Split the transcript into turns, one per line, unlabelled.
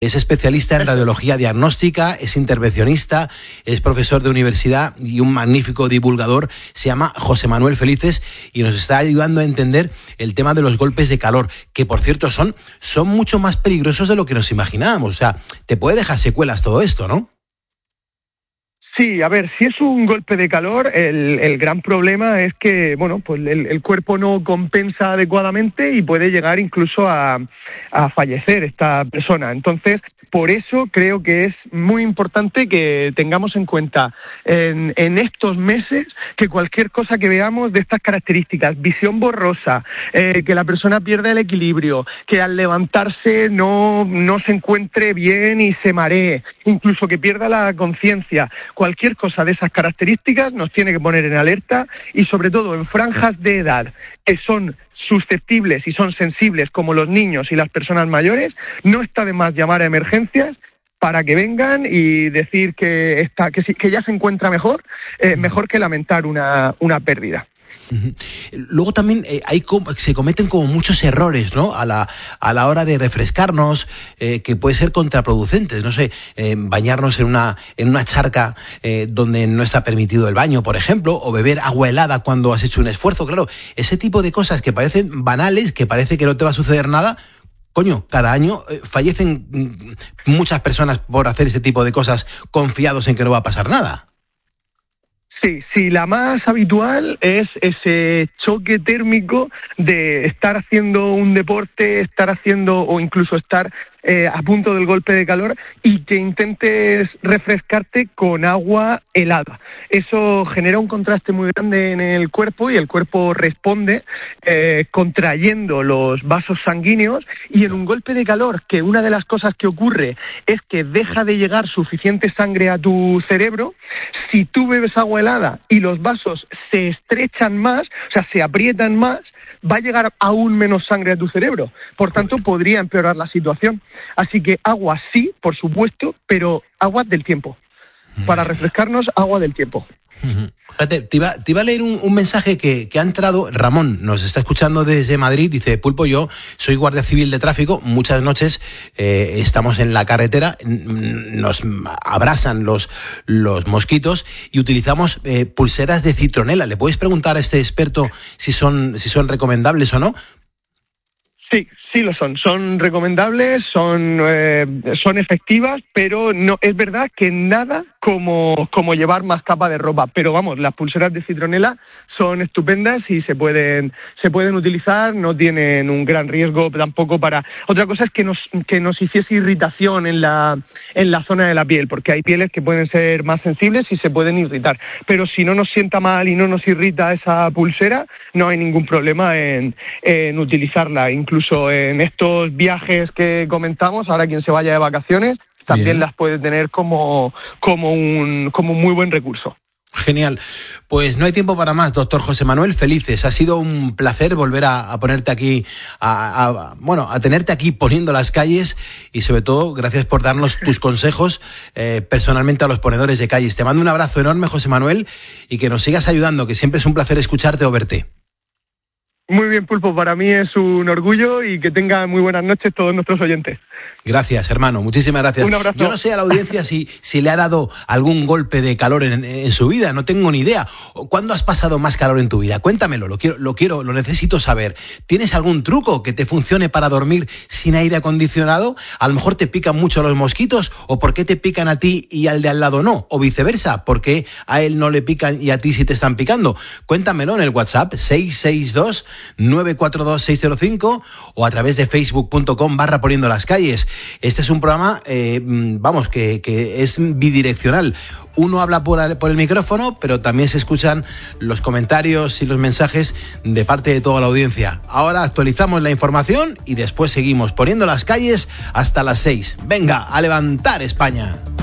Es especialista en radiología diagnóstica, es intervencionista, es profesor de universidad y un magnífico divulgador. Se llama José Manuel Felices y nos está ayudando a entender el tema de los golpes de calor, que por cierto son mucho más peligrosos de lo que nos imaginábamos. O sea, te puede dejar secuelas todo esto, ¿no?
Sí, a ver, si es un golpe de calor, el gran problema es que, pues el cuerpo no compensa adecuadamente y puede llegar incluso a fallecer esta persona. Entonces, por eso creo que es muy importante que tengamos en cuenta en estos meses que cualquier cosa que veamos de estas características, visión borrosa, que la persona pierda el equilibrio, que al levantarse no se encuentre bien y se maree, incluso que pierda la conciencia, cualquier cosa de esas características nos tiene que poner en alerta y sobre todo en franjas de edad que son susceptibles y son sensibles como los niños y las personas mayores, no está de más llamar a emergencias para que vengan y decir que ya se encuentra mejor que lamentar una pérdida.
Luego también se cometen como muchos errores, ¿no? A la hora de refrescarnos, que puede ser contraproducentes. No sé, bañarnos en una charca donde no está permitido el baño, por ejemplo, o beber agua helada cuando has hecho un esfuerzo. Claro, ese tipo de cosas que parecen banales, que parece que no te va a suceder nada. Coño, cada año fallecen muchas personas por hacer ese tipo de cosas confiados en que no va a pasar nada.
Sí, la más habitual es ese choque térmico de estar haciendo un deporte, o incluso estar a punto del golpe de calor y que intentes refrescarte con agua helada. Eso genera un contraste muy grande en el cuerpo y el cuerpo responde contrayendo los vasos sanguíneos, y en un golpe de calor, que una de las cosas que ocurre es que deja de llegar suficiente sangre a tu cerebro. Si tú bebes agua helada y los vasos se estrechan más, o sea, se aprietan más, va a llegar aún menos sangre a tu cerebro. Por tanto, podría empeorar la situación. Así que agua sí, por supuesto, pero agua del tiempo. Para refrescarnos, agua del tiempo.
Fíjate, te iba a leer un mensaje que ha entrado. Ramón nos está escuchando desde Madrid. Dice: Pulpo, yo soy guardia civil de tráfico. Muchas noches estamos en la carretera, nos abrasan los mosquitos y utilizamos pulseras de citronela. ¿Le puedes preguntar a este experto si son recomendables o no?
Sí lo son. Son recomendables, son efectivas, pero no es verdad que nada como llevar más capa de ropa. Pero vamos, las pulseras de citronela son estupendas y se pueden utilizar, no tienen un gran riesgo tampoco para... Otra cosa es que nos hiciese irritación en la zona de la piel, porque hay pieles que pueden ser más sensibles y se pueden irritar. Pero si no nos sienta mal y no nos irrita esa pulsera, no hay ningún problema en utilizarla. Incluso en estos viajes que comentamos, ahora quien se vaya de vacaciones, también las puede tener como un muy buen recurso.
Genial. Pues no hay tiempo para más, doctor José Manuel Felices. Ha sido un placer volver a ponerte aquí, a tenerte aquí poniendo las calles, y sobre todo, gracias por darnos tus consejos personalmente a los ponedores de calles. Te mando un abrazo enorme, José Manuel, y que nos sigas ayudando, que siempre es un placer escucharte o verte.
Muy bien, Pulpo, para mí es un orgullo, y que tengan muy buenas noches todos nuestros oyentes.
Gracias, hermano, muchísimas gracias.
Un abrazo.
Yo no sé a la audiencia si le ha dado algún golpe de calor en su vida, no tengo ni idea. ¿Cuándo has pasado más calor en tu vida? Cuéntamelo, lo necesito saber. ¿Tienes algún truco que te funcione para dormir sin aire acondicionado? A lo mejor te pican mucho los mosquitos, o ¿por qué te pican a ti y al de al lado no? O viceversa, ¿por qué a él no le pican y a ti sí te están picando? Cuéntamelo en el WhatsApp 662-942-605 o a través de facebook.com/poniendo las calles. Este es un programa, que es bidireccional. Uno habla por el micrófono, pero también se escuchan los comentarios y los mensajes de parte de toda la audiencia. Ahora actualizamos la información y después seguimos poniendo las calles hasta las 6. Venga, a levantar España.